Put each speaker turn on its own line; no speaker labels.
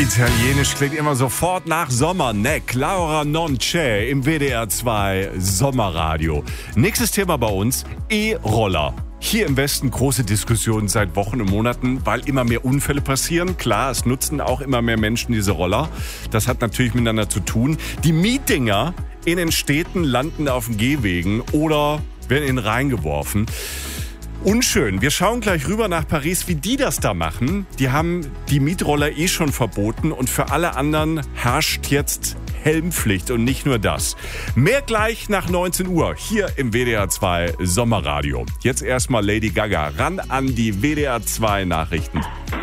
Italienisch klingt immer sofort nach Sommer. Ne, Laura non c'è im WDR 2 Sommerradio. Nächstes Thema bei uns, E-Roller. Hier im Westen große Diskussionen seit Wochen und Monaten, weil immer mehr Unfälle passieren. Klar, es nutzen auch immer mehr Menschen diese Roller. Das hat natürlich miteinander zu tun. Die Mietdinger in den Städten landen auf den Gehwegen oder werden in den Rhein geworfen. Unschön. Wir schauen gleich rüber nach Paris, wie die das da machen. Die haben die Mietroller schon verboten und für alle anderen herrscht jetzt Helmpflicht und nicht nur das. Mehr gleich nach 19 Uhr hier im WDR 2 Sommerradio. Jetzt erstmal Lady Gaga ran an die WDR 2 Nachrichten.